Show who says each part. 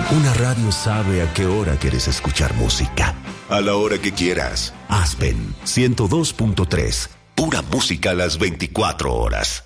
Speaker 1: Una radio sabe a qué hora quieres escuchar música. A la hora que quieras. Aspen 102.3. Pura música a las 24 horas.